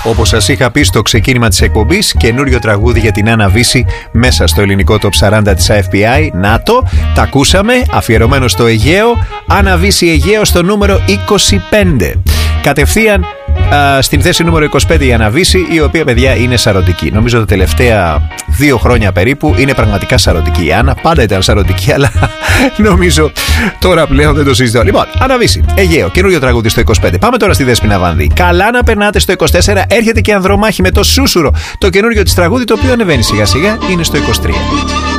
Όπως σας είχα πει στο ξεκίνημα της εκπομπής, καινούριο τραγούδι για την Άννα Βύση μέσα στο ελληνικό Top 40 της AFPI. Να το, τα ακούσαμε, αφιερωμένο στο Αιγαίο. Άννα Βύση Αιγαίο στο νούμερο 25. Κατευθείαν στην θέση νούμερο 25 η Άννα Βύση, η οποία, παιδιά, είναι σαρωτική. Νομίζω τα τελευταία 2 χρόνια περίπου είναι πραγματικά σαρωτική. Η Άννα πάντα ήταν σαρωτική, αλλά νομίζω τώρα πλέον δεν το συζητώ. Λοιπόν, Άννα Βύση, Αιγαίο, καινούριο τραγούδι στο 25. Πάμε τώρα στη Δέσποινα Βανδύ. Καλά να περνάτε στο 24. Έρχεται και Ανδρομάχη με το Σούσουρο, το καινούριο της τραγούδι, το οποίο ανεβαίνει σιγά σιγά, είναι στο 23.